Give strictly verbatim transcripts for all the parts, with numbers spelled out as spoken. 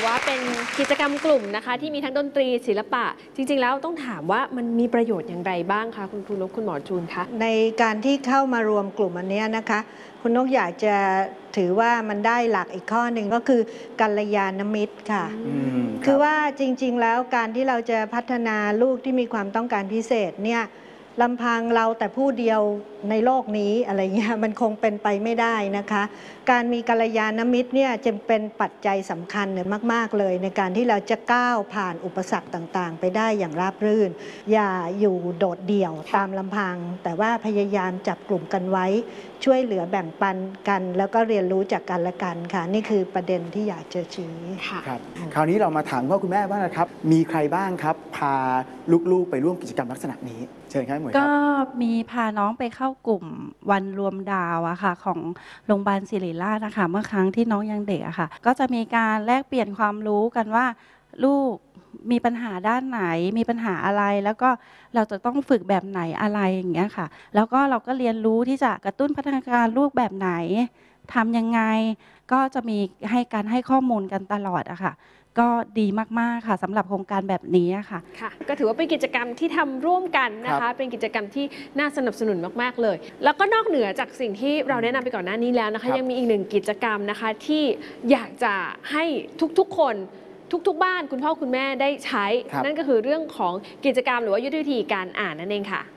ว่าเป็นกิจกรรมกลุ่มนะคะที่มีทั้งดนตรีศิลปะจริงๆแล้วต้องถามว่ามันมีประโยชน์อย่างไรบ้างคะคุณครูนกคุณหมอจูนคะในการที่เข้ามารวมกลุ่มอันนี้นะคะคุณนกอยากจะถือว่ามันได้หลักอีกข้อหนึ่งก็คือกัลยาณมิตรค่ะคือว่าจริงๆแล้วการที่เราจะพัฒนาลูกที่มีความต้องการพิเศษเนี่ยลำพังเราแต่ผู้เดียวในโลกนี้อะไรเงี้ยมันคงเป็นไปไม่ได้นะคะการมีกัลยาณมิตรเนี่ยจะเป็นปัจจัยสำคัญเนี่ยมากๆเลยในการที่เราจะก้าวผ่านอุปสรรคต่างๆไปได้อย่างราบรื่นอย่าอยู่โดดเดี่ยวตามลำพังแต่ว่าพยายามจับกลุ่มกันไว้ช่วยเหลือแบ่งปันกันแล้วก็เรียนรู้จากกันและกันค่ะนี่คือประเด็นที่อยากจะชี้ครับคราวนี้เรามาถามว่าคุณแม่บ้างนะครับมีใครบ้างครับพาลูกๆไปร่วมกิจกรรมลักษณะนี้เชิญครับหมวยครับก็มีพาน้องไปเข้ากลุ่มวันรวมดาวอะค่ะของโรงพยาบาลศิริราชนะคะเมื่อครั้งที่น้องยังเด็กอะค่ะก็จะมีการแลกเปลี่ยนความรู้กันว่าลูกมีปัญหาด้านไหนมีปัญหาอะไรแล้วก็เราจะต้องฝึกแบบไหนอะไรอย่างเงี้ยค่ะแล้วก็เราก็เรียนรู้ที่จะกระตุ้นพัฒนาการลูกแบบไหนทำยังไงก็จะมีให้การให้ข้อมูลกันตลอดอะค่ะก็ดีมากๆค่ะสำหรับโครงการแบบนี้ค่ะค่ะก็ถือว่าเป็นกิจกรรมที่ทำร่วมกันนะคะเป็นกิจกรรมที่น่าสนับสนุนมากๆเลยแล้วก็นอกเหนือจากสิ่งที่เราแนะนำไปก่อนหน้านี้แล้วนะคะยังมีอีกหนึ่งกิจกรรมนะคะที่อยากจะให้ทุกๆคนทุกๆบ้านคุณพ่อคุณแม่ได้ใช้นั่นก็คือเรื่องของกิจกรรมหรือว่ายุทธวิธีการอ่านนั่นเองค่ะ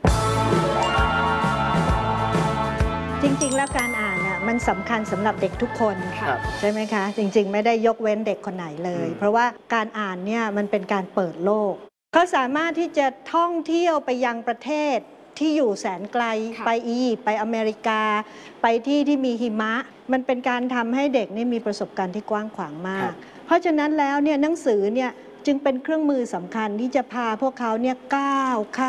จริงๆแล้วการอ่านน่ะมันสำคัญสำหรับเด็กทุกคนใช่ไหมคะจริงๆไม่ได้ยกเว้นเด็กคนไหนเลยเพราะว่าการอ่านเนี่ยมันเป็นการเปิดโลกเขาสามารถที่จะท่องเที่ยวไปยังประเทศที่อยู่แสนไกลไปอียิปต์ไปอเมริกาไปที่ที่มีหิมะมันเป็นการทำให้เด็กนี่มีประสบการณ์ที่กว้างขวางมากเพราะฉะนั้นแล้วเนี่ยหนังสือเนี่ยจึงเป็นเครื่องมือสำคัญที่จะพาพวกเขาเนี่ยก้าวข้าม